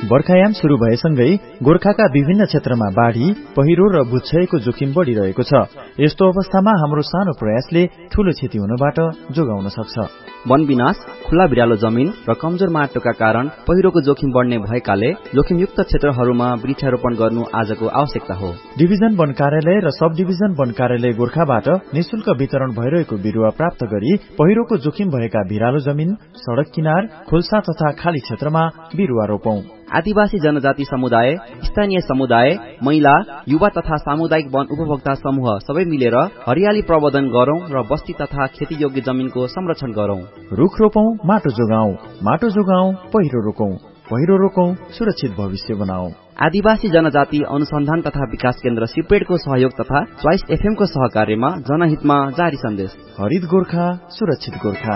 बर्खायाम शुरू भएसँगै गोर्खाका विभिन्न क्षेत्रमा बाढ़ी, पहिरो र भूक्षयको जोखिम बढ़िरहेको छ। यस्तो अवस्थामा हाम्रो सानो प्रयासले ठूलो क्षति हुनबाट जोगाउन सक्छ। वन विनाश, खुला बिरालो जमिन र कमजोर माटोका कारण पहिरोको जोखिम बढ्ने भएकाले जोखिमयुक्त क्षेत्रहरूमा वृक्षारोपण गर्नु आजको आवश्यकता हो। डिभिजन वन कार्यालय र सब डिभिजन वन कार्यालय गोर्खाबाट निशुल्क वितरण भइरहेको बिरुवा प्राप्त गरी पहिरोको जोखिम भएका भिरालो जमिन, सड़क किनार, खोल्सा तथा खाली क्षेत्रमा बिरुवा रोपौं। आदिवासी जनजाति समुदाय, स्थानीय समुदाय, महिला, युवा तथा सामुदायिक वन उपभोक्ता समूह सबै मिलेर हरियाली प्रवर्धन गरौं र बस्ती तथा खेतीयोग्य जमिनको संरक्षण गरौं। रुख रोपौं, माटो जोगाउँ, माटो जोगाउँ, पहिरो रोकौं, पहिरो रोकौं, सुरक्षित भविष्य बनाऊ। आदिवासी जनजाति अनुसन्धान तथा विकास केन्द्र सिपेडको सहयोग तथा च्वाइस एफएम को सहकार्यमा जनहितमा जारी सन्देश। हरित गोर्खा, सुरक्षित गोर्खा।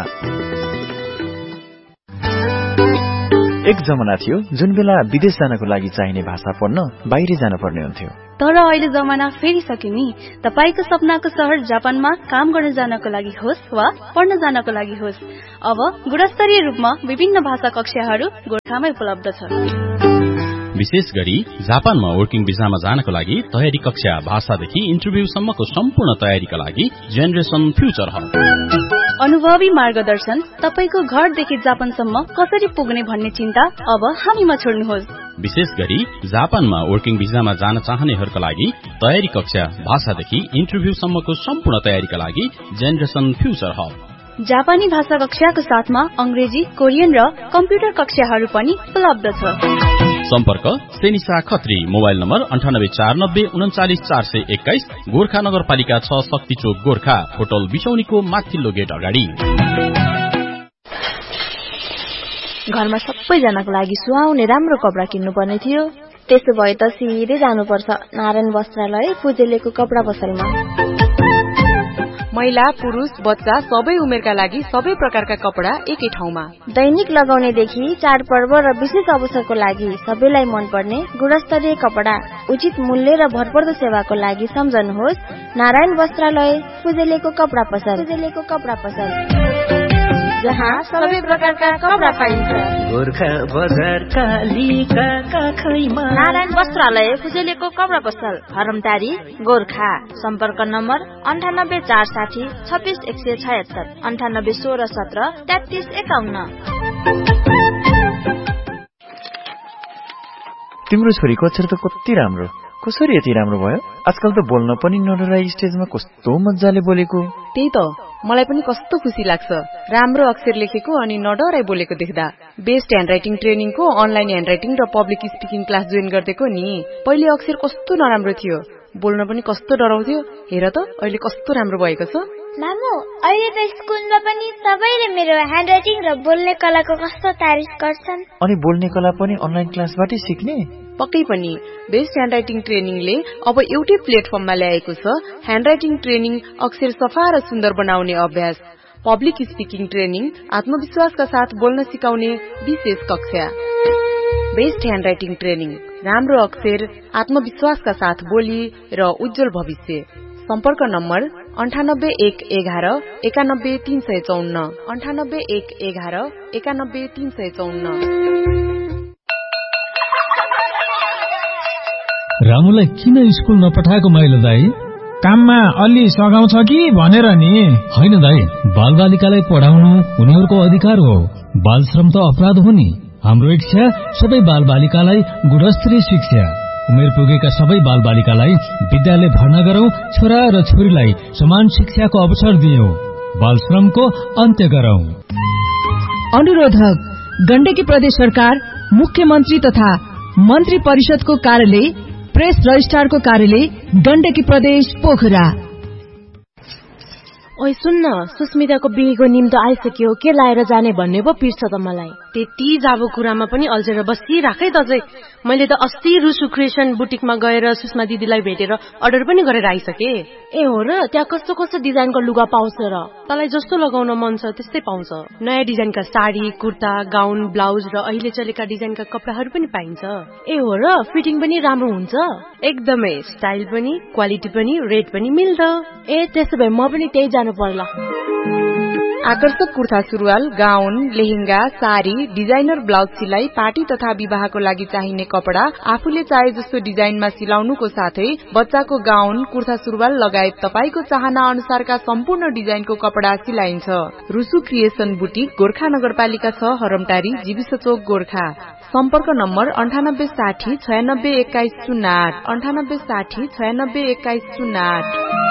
एक जमाना थियो जुन बेला विदेश जानको लागि चाहिने भाषा पढ्न बाहिर जान पर्ने हुन्थ्यो। तर अहिले जमाना फेरिसक्यो नि। तपाईको सपनाको शहर जापानमा काम गर्न जानको लागि होस् वा पढ्न जानको लागि होस्, अब गुणस्तरीय रूपमा विभिन्न भाषा कक्षाहरू गोर्खामै उपलब्ध छ। विशेष गरी जापानमा वर्किङ भिसामा जानको लागि तयारी कक्षा, भाषादेखि इन्टरभ्यूसम्मको सम्पूर्ण तयारीका लागि जेनरेसन फ्युचर हब। अनुभवी मार्गदर्शन, तपाईको घरदेखि जापानसम्म कसरी पुग्ने भन्ने चिन्ता अब हामीमा छोड्नुहोस्। विशेष गरी जापानमा वर्किङ भिसामा जान चाहनेहरूका लागि तयारी कक्षा, भाषादेखि इन्टरभ्यूसम्मको सम्पूर्ण तयारीका लागि जेनरेसन फ्युचर हब। जापानी भाषा कक्षाको साथमा अंग्रेजी, कोरियन र कम्प्युटर कक्षाहरू पनि उपलब्ध छ। सम्पर्क सेनिसा खत्री, मोबाइल नम्बर 9849944421, गोर्खा नगरपालिका 6, शक्ति चोक, गोर्खा। होटल बिसौनीको माथिल्लो गेट अगाडि। घरमा सबैजनाको लागि सुहाउने राम्रो कपडा किन्नु पर्ने थियो। त्यसो भए त सिधै जानुपर्छ नारायण वस्त्रालय फुजेलेको कपडा पसलमा। महिला, पुरुष, बच्चा सबै उमेरका लागि सबै प्रकारका कपडा एकै ठाउँमा। दैनिक लगाउनेदेखि चाडपर्व र विशेष अवसरको लागि सबैलाई मनपर्ने गुणस्तरीय कपडा, उचित मूल्य र भरपर्दो सेवाको लागि सम्झनुहोस् नारायण वस्त्रालय फुजेलेको कपडा पसल। फुजेलेको कपडा पसल जहाँ सबै प्रकारका कपडा पाइन्छ। गोर्खा बजार कालीका काखैमा नारायण वस्त्रालय फुजेलेको कपडा पसल, हरमटारी, गोर्खा। सम्पर्क नम्बर 9846 26176, 981617 3351। तिम्रो छोरीको अक्षर त कति राम्रो, कसरी यति राम्रो भयो? आजकल त बोल्न पनि नडराई स्टेजमा कस्तो मजाले बोलेको। त्यही त मलाई पनि कस्तो खुसी लाग्छ राम्रो अक्षर लेखेको अनि नडराई बोलेको देख्दा। बेस्ट ह्यान्डराइटिङ ट्रेनिङको अनलाइन ह्यान्डराइटिङ र पब्लिक स्पिकिङ क्लास जोइन गर्देको नि। पहिले अक्षर कस्तो नराम्रो थियो, बोल्न पनि कस्तो डराउँथ्यो, हेर त अहिले कस्तो राम्रो भएको छ। मामु, अहिले त स्कुलमा पनि सबैले मेरो ह्यान्डराइटिङ र बोल्ने कलाको कस्तो तारिफ गर्छन्। अनि बोल्ने कला पनि अनलाइन क्लासबाटै सिक्ने? पक्कै पनि। बेस्ट ह्यान्डराइटिङ ट्रेनिङले अब एउटै प्लेटफर्ममा ल्याएको छ ह्यान्डराइटिङ ट्रेनिङ, अक्षर सफा र सुन्दर बनाउने अभ्यास, पब्लिक स्पिकिङ ट्रेनिङ, आत्मविश्वासका साथ बोल्न सिकाउने विशेष कक्षा। बेस्ट ह्यान्डराइटिङ ट्रेनिङ, राम्रो अक्षर, आत्मविश्वासका साथ बोली र उज्जवल भविष्य। सम्पर्क नम्बर 9811 91354, 9811 91354। रामुलाई किन स्कुल नपठाएको माइलो दाई? काममा अलि सघाउँछ कि भनेर नि। होइन दाई, बालबालिकालाई पढाउनु उनीहरूको अधिकार हो। बाल श्रम त अपराध हो नि। हाम्रो इच्छा सबै बालबालिकालाई गुणस्तरीय शिक्षा, उमेर पुगेका सबै बालबालिकालाई विद्यालय भर्ना गरौं, छोरा र छोरीलाई समान शिक्षाको अवसर दियौं, बाल श्रमको अन्त्य गरौं। अनुरोधक गण्डकी प्रदेश सरकार, मुख्यमन्त्री तथा मन्त्री परिषदको कार्यालय, प्रेस रजिस्ट्रारको कार्यालय, गण्डकी प्रदेश, पोखरा। ओइ सुन्न, सुस्मिताको बिहेको निम्तो आइसक्यो, के लाएर जाने भन्ने पो पिर्छ त मलाई। त्यति जाबो कुरामा पनि अल्झेर बसिराखै त अझै। मैले त अस्ति रुसु क्रिएसन बुटिकमा गएर सुषमा दिदीलाई भेटेर अर्डर पनि गरेर आइसके। ए हो र? त्यहाँ कस्तो कस्तो डिजाइनको लुगा पाउँछ र? तँलाई जस्तो लगाउन मन छ त्यस्तै पाउँछ। नयाँ डिजाइनका साडी, कुर्ता, गाउन, ब्लाउज र अहिले चलेका डिजाइनका कपडाहरू पनि पाइन्छ। ए हो र? फिटिङ पनि राम्रो हुन्छ? एकदमै, स्टाइल पनि, क्वालिटी पनि, रेट पनि मिल्छ। ए त्यसो भए म पनि त्यही जानु पर्ला। आकर्षक कुर्ता सुरुवाल, गाउन, लेहेंगा, सारी, डिजाइनर ब्लाउज सिलाई, पार्टी तथा विवाहको लागि चाहिने कपड़ा आफूले चाहे जस्तो डिजाइनमा सिलाउनुको साथै बच्चाको गाउन, कुर्ता सुरुवाल लगायत तपाईको चाहना अनुसारका सम्पूर्ण डिजाइनको कपड़ा सिलाइन्छ। रुसु क्रिएसन बुटिक, गोर्खा नगरपालिका 6, हरमटारी, जीविस चोक, गोर्खा। सम्पर्क नम्बर 9860 96 21 08 9860 96 21 08।